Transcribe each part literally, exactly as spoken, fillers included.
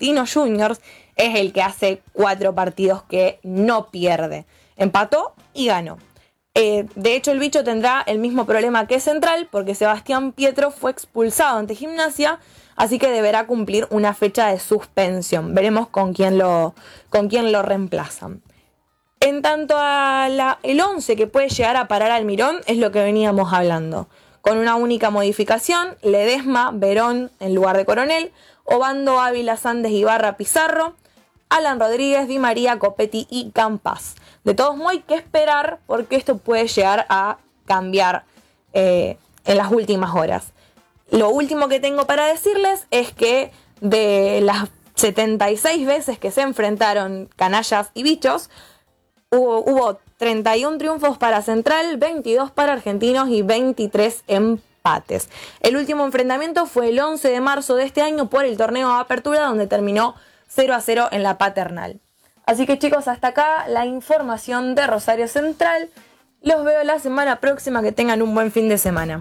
Argentinos Juniors es el que hace cuatro partidos que no pierde. Empató y ganó. Eh, de hecho, el bicho tendrá el mismo problema que Central, porque Sebastián Pietro fue expulsado ante Gimnasia, así que deberá cumplir una fecha de suspensión. Veremos con quién lo, con quién lo reemplazan. En tanto a la, el once que puede llegar a parar Almirón, es lo que veníamos hablando. Con una única modificación, Ledesma, Verón en lugar de Coronel, Obando, Ávila, Sandes, Ibarra, Pizarro, Alan Rodríguez, Di María, Copetti y Campas. De todos modos hay que esperar porque esto puede llegar a cambiar eh, en las últimas horas. Lo último que tengo para decirles es que de las setenta y seis veces que se enfrentaron canallas y bichos, hubo, hubo treinta y uno triunfos para Central, veintidós para Argentinos y veintitrés empates. El último enfrentamiento fue el once de marzo de este año por el torneo de apertura, donde terminó cero a cero en la Paternal. Así que chicos, hasta acá la información de Rosario Central. Los veo la semana próxima, que tengan un buen fin de semana.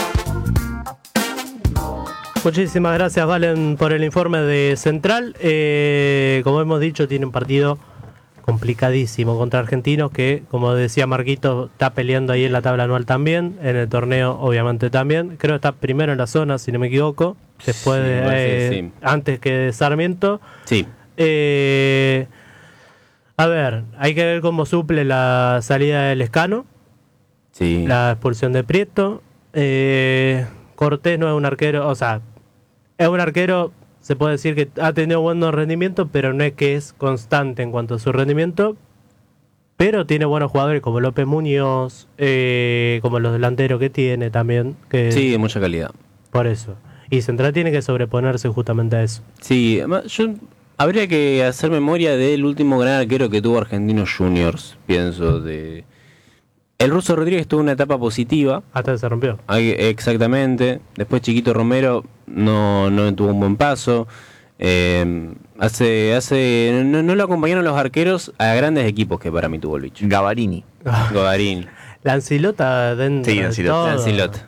Muchísimas gracias, Valen, por el informe de Central. Eh, como hemos dicho, tiene un partido complicadísimo contra Argentinos, que, como decía Marquito, está peleando ahí en la tabla anual también, en el torneo obviamente también. Creo que está primero en la zona, si no me equivoco, después sí, de, eh, sí. antes que Sarmiento. Sí. Eh, a ver, hay que ver cómo suple la salida del Lescano, sí. la expulsión de Prieto. Eh, Cortés no es un arquero, o sea, es un arquero, se puede decir que ha tenido buenos rendimientos, pero no es que es constante en cuanto a su rendimiento. Pero tiene buenos jugadores como López Muñoz, eh, como los delanteros que tiene también. Que sí, de mucha calidad. Por eso. Y Central tiene que sobreponerse justamente a eso. Sí, yo habría que hacer memoria del último gran arquero que tuvo Argentinos Juniors, pienso. de El Ruso Rodríguez tuvo una etapa positiva. Hasta que se rompió. Exactamente. Después Chiquito Romero no, no tuvo un buen paso. Eh, hace hace no, no lo acompañaron los arqueros a grandes equipos que para mí tuvo el bicho. Gavarini. Gavarini. Lancilota dentro sí, Lancilota. de Lancilota.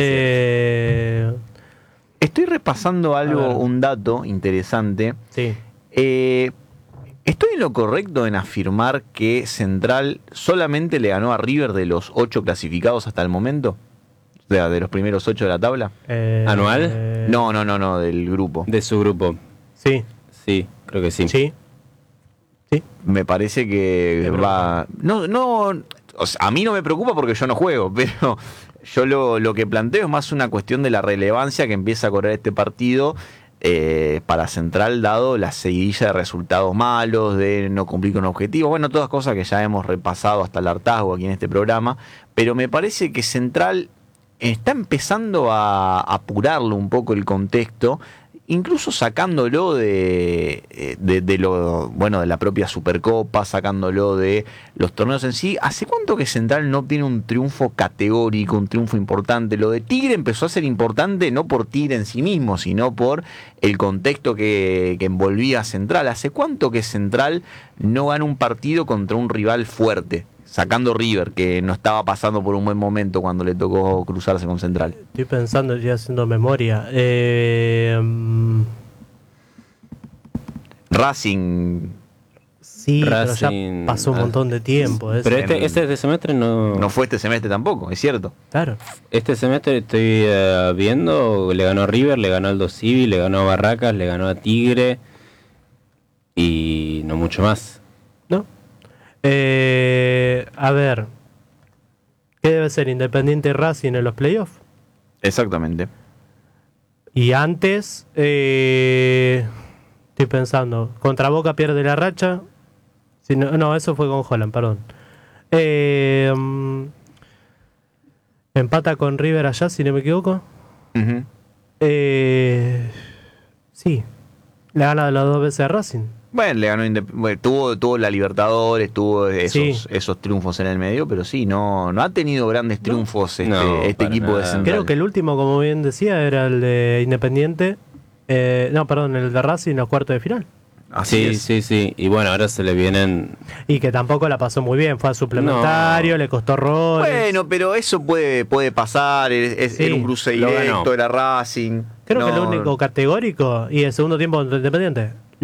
Eh... Estoy repasando algo, un dato interesante. Sí. Eh, ¿Estoy en lo correcto en afirmar que Central solamente le ganó a River de los ocho clasificados hasta el momento? O sea, de los primeros ocho de la tabla. Eh, ¿Anual? Eh... No, no, no, no, del grupo. De su grupo. Sí. Sí, creo que sí. Sí. Sí. Me parece que va... No, no... O sea, a mí no me preocupa porque yo no juego, pero yo lo, lo que planteo es más una cuestión de la relevancia que empieza a correr este partido eh, para Central, dado la seguidilla de resultados malos, de no cumplir con objetivos, bueno, todas cosas que ya hemos repasado hasta el hartazgo aquí en este programa, pero me parece que Central está empezando a apurarlo un poco el contexto, incluso sacándolo de, de, de lo bueno de la propia Supercopa, sacándolo de los torneos en sí. ¿Hace cuánto que Central no tiene un triunfo categórico, un triunfo importante? Lo de Tigre empezó a ser importante no por Tigre en sí mismo, sino por el contexto que, que envolvía a Central. ¿Hace cuánto que Central no gana un partido contra un rival fuerte? Sacando River, que no estaba pasando por un buen momento cuando le tocó cruzarse con Central. Estoy pensando, estoy haciendo memoria. Eh, um... Racing. Sí, Racing, pero ya pasó un montón de tiempo. Pero este, este, este semestre no... No fue este semestre tampoco, es cierto. Claro. Este semestre estoy uh, viendo, le ganó a River, le ganó a Aldo Civi, le ganó a Barracas, le ganó a Tigre y no mucho más. ¿No? Eh, a ver, ¿qué debe ser? Independiente Racing en los playoffs. Exactamente. Y antes, eh, estoy pensando, contra Boca pierde la racha. Si no, no, eso fue con Holland, perdón. Eh, um, empata con River allá, si no me equivoco. Uh-huh. Eh, sí, le gana las dos veces a Racing. Bueno, le ganó Indep- bueno, tuvo, tuvo la Libertadores, tuvo esos, Sí. esos triunfos en el medio, pero sí, no, no ha tenido grandes triunfos este, No, este para equipo nada. de Central. Creo que el último, como bien decía, era el de Independiente. Eh, no, perdón, el de Racing en los cuartos de final. Así Sí, es. sí, sí. Y bueno, ahora se le vienen... Y que tampoco la pasó muy bien, fue a suplementario, No. le costó roles. Bueno, pero eso puede, puede pasar, es, es- Sí, era un cruce lo directo, ganó. era Racing. Creo No, que lo único categórico y el segundo tiempo contra Independiente.